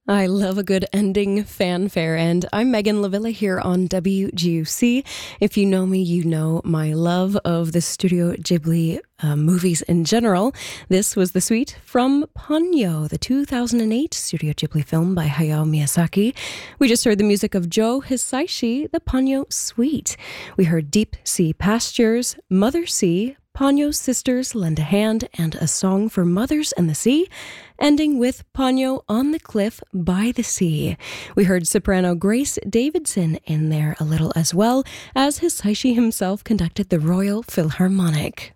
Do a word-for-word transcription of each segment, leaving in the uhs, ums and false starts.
I love a good ending fanfare, and I'm Megan Lavilla here on W G U C. If you know me, you know my love of the Studio Ghibli uh, movies in general. This was the suite from Ponyo, the two thousand eight Studio Ghibli film by Hayao Miyazaki. We just heard the music of Joe Hisaishi, the Ponyo Suite. We heard Deep Sea Pastures, Mother Sea, Ponyo's Sisters Lend a Hand, and A Song for Mothers and the Sea, ending with Ponyo on the Cliff by the Sea. We heard soprano Grace Davidson in there a little as well, as Hisaishi himself conducted the Royal Philharmonic.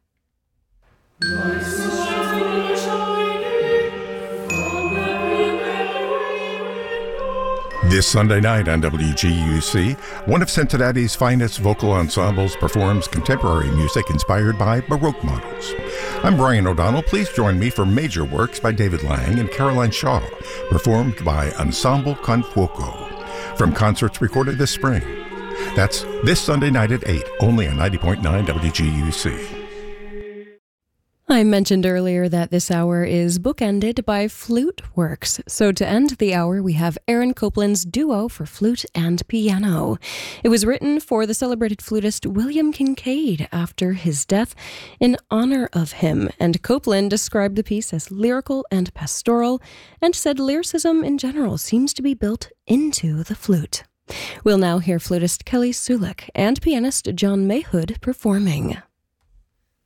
This Sunday night on W G U C, one of Cincinnati's finest vocal ensembles performs contemporary music inspired by Baroque models. I'm Brian O'Donnell. Please join me for major works by David Lang and Caroline Shaw, performed by Ensemble Con Fuoco, from concerts recorded this spring. That's this Sunday night at eight, only on ninety point nine W G U C. I mentioned earlier that this hour is bookended by Flute Works. So to end the hour, we have Aaron Copland's duo for flute and piano. It was written for the celebrated flutist William Kincaid after his death in honor of him. And Copland described the piece as lyrical and pastoral and said lyricism in general seems to be built into the flute. We'll now hear flutist Kelly Sulik and pianist John Mayhood performing.